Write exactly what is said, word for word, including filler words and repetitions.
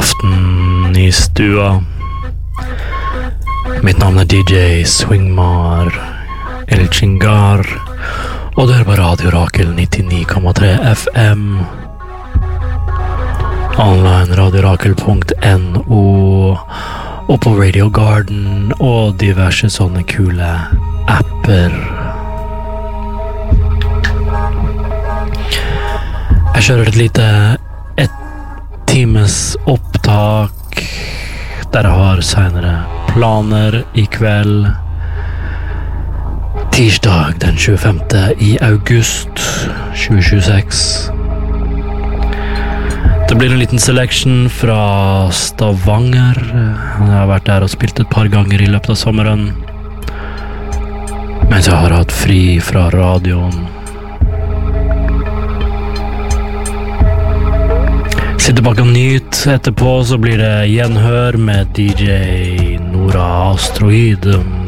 aften i stua. Mitt navn er D J Swingmar El Chingar, og det er på Radio Rakel nittini komma tre F M. Online radiorakel punktum no og på Radio Garden og diverse sånne kule apper. Jeg kjører et lite ett times opptak der jeg har senere planer i kveld. Tirsdag den tjuefemte i august tjue tjueseks. Det blir en liten selection fra Stavanger. Jeg har vært der og spilt et par ganger i løpet av sommeren, mens jeg har hatt fri fra radioen. Sitter bak og nyt. Etterpå så blir det gjenhør med D J Nora Asteroid.